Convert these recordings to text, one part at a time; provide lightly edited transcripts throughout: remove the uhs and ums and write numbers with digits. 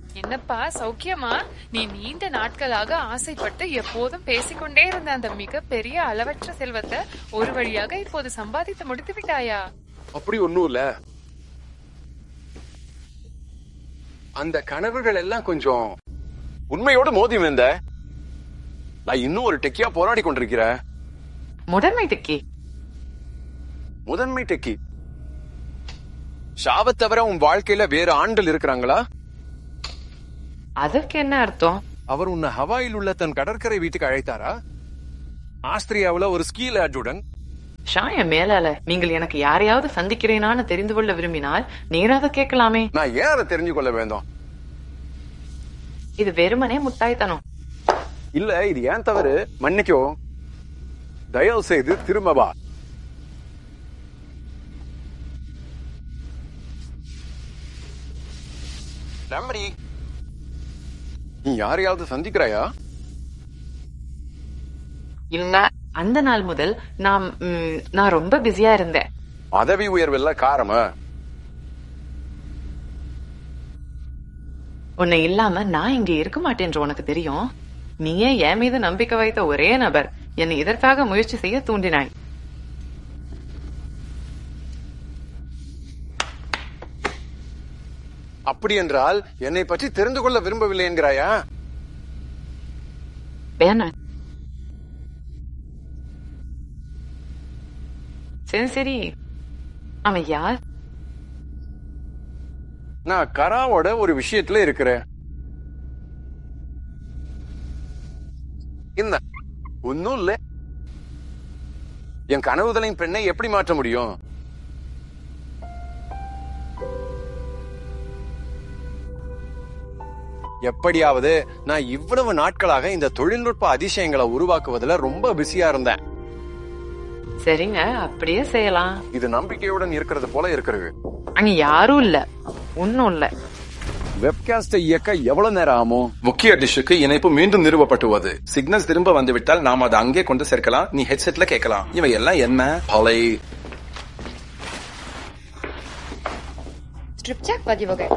என்னப்பா சௌக்கியமா? நீ நீண்ட நாட்களாக ஆசைப்பட்டு எப்போதும் பேசிக்கொண்டே இருந்த அந்த மிக பெரிய அளவற்ற செல்வத்தை ஒரு வழியாக இப்போது சம்பாதித்து முடித்து விட்டாயா? அப்படி ஒண்ணும் இல்ல. அந்த கனவுகள் எல்லாம் கொஞ்சம் உண்மையோட மோதி வந்த. நான் இன்னும் ஒரு டெக்கியா போராடி கொண்டிருக்கிறேன். முதன்மை டெக்கி? முதன்மை டெக்கி ஷாவை தவிர உன் வாழ்க்கையில வேற ஆண்கள் இருக்கிறாங்களா? அதற்கு என்ன அர்த்தம்? அவர் உன்னை ஹவாயில் உள்ள தன் கடற்கரை வீட்டுக்கு அழைத்தாரா? ஆஸ்திரியாவுல ஒரு ஸ்கீ லாட்ஜுடன். ஷாய மேலால, நீங்கள் எனக்கு யாரையாவது சந்திக்கிறேனான்னு தெரிந்து கொள்ள விரும்பினால் நேராக கேட்கலாமே. நான் ஏன் அதை தெரிஞ்சு கொள்ள வேண்டும்? இது வெறுமனே முட்டாய்த்தனம். இல்ல, இது ஏன் தவறு? மன்னிக்கோ, தயவு செய்து திரும்ப வா. நீ யாரையாவது சந்திக்கிறாயா? இல்ல, அந்த நாள் முதல் நான் ரொம்ப பிஸியா இருந்தேன். பதவி உயர்வுல காரமா? உன்னை இல்லாம நான் இங்க இருக்க மாட்டேன் உனக்கு தெரியும். நீயே என் மீது நம்பிக்கை வைத்த ஒரே நபர். என்னை இதற்காக முயற்சி செய்ய தூண்டினாய். அப்படி என்றால் என்னை பற்றி தெரிந்து கொள்ள விரும்பவில்லை என்கிறாயா? சரி சரி, அவன் யார்? நான் கராவோட ஒரு விஷயத்துல இருக்கிறேன். என்ன ஒன்னும் இல்ல. என் கனவுதலின் பெண்ணை எப்படி மாற்ற முடியும்? எப்படியாவது நான் இவ்வளவு நாட்களாக இந்த தொழில்நுட்ப அதிசயங்களை உருவாக்குவதில் ரொம்ப பிஸியா இருந்தேன். சரிங்க, அப்படியே செய்யலாம். இது நம்பிக்கையுடன் இருக்கிறது போல இருக்கிறது. அங்க யாரும் இல்ல, ஒன்னும் இல்ல. வெப்காஸ்டை இயக்க எவ்வளவு நேரம் ஆகும்? முக்கிய டிஷ்ஷுக்கு இணைப்பு மீண்டும் நிறுவப்பட்டுள்ளது. சிக்னல்ஸ் திரும்ப வந்துவிட்டால் நாம் அதை அங்கே கொண்டு சேர்க்கலாம். நீ ஹெட்செட்ல கேட்கலாம். இவை எல்லாம் என்ன? பலை ஸ்ட்ரிப்சாக் பதிவுகள்.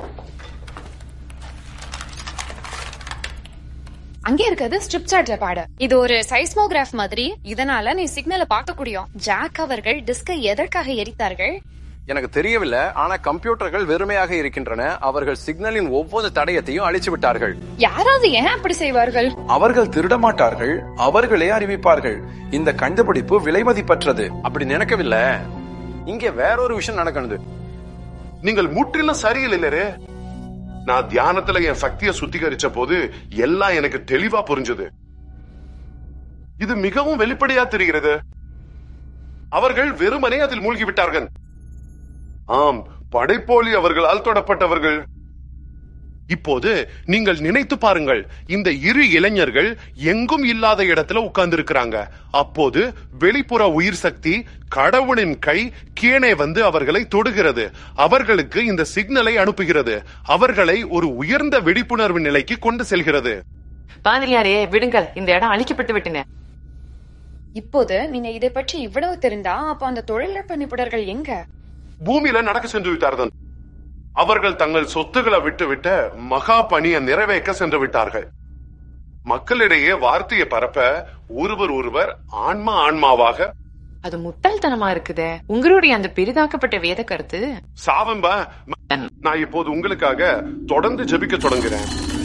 அங்கே இருக்கிறது ஸ்ட்ரிப்சாட்ல பாடு. இது ஒரு சைஸ்மோகிராஃப் மாதிரி. இதனால நீ சிக்னலை பார்க்க முடியும். ஜாக் அவர்கள் டிஸ்கை எதற்காக எரித்தார்கள்? எனக்கு தெரியவில்லை. ஆனா கம்ப்யூட்டர்கள் வெறுமையாக இருக்கின்றன. அவர்கள் சிக்னலின் ஒவ்வொரு தடயத்தையும் அழிச்சு விட்டார்கள். யாராவது ஏன் அப்படி செய்வார்கள்? அவர்கள் திருட மாட்டார்கள், அவர்களே அறிவிப்பார்கள். இந்த கண்டுபிடிப்பு விலை மதிப்பற்றது. அப்படி நினைக்கவில்லை. இங்க வேறொரு விஷயம் நடக்கணுது. நீங்கள் முற்றிலும் சரியில்லை. நான் தியானத்துல என் சக்தியை சுத்திகரிச்ச போது எல்லாம் எனக்கு தெளிவா புரிஞ்சது. இது மிகவும் வெளிப்படையா தெரிகிறது. அவர்கள் வெறுமனே அதில் மூழ்கி விட்டார்கள். ஆம், படைப்போலி அவர்களால் தொடப்பட்டவர்கள். இப்போது நீங்கள் நினைத்து பாருங்கள், இந்த இரு இளைஞர்கள் எங்கும் இல்லாத இடத்துல உட்கார்ந்து இருக்கிறாங்க. அப்போது வெளிப்புற உயிர் சக்தி, கடவுளின் கை கீழே வந்து அவர்களை தொடுகிறது. அவர்களுக்கு இந்த சிக்னலை அனுப்புகிறது. அவர்களை ஒரு உயர்ந்த விழிப்புணர்வு நிலைக்கு கொண்டு செல்கிறது. பாதிரியாரே விடுங்கள், இந்த இடம் அழிக்கப்பட்டு விட்டன. இப்போது நீங்க இதை பற்றி இவ்வளவு தெரிந்தா அப்ப அந்த தொழில்நுட்ப நிபுணர்கள் எங்க? பூமியில நடக்க சென்று விட்டார்கள். அவர்கள் தங்கள் சொத்துக்களை விட்டுவிட்ட மகா பணியை நிறைவேற்ற சென்று விட்டார்கள். மக்களிடையே வார்த்தையை பரப்ப ஒருவர் ஆன்மாவாக. அது முட்டாள்தனமா இருக்குதே உங்களுடைய அந்த பெரிதாக்கப்பட்ட வேத கருத்து. சாவம்பா, நான் இப்போது உங்களுக்காக தொடர்ந்து ஜெபிக்க தொடங்குறேன்.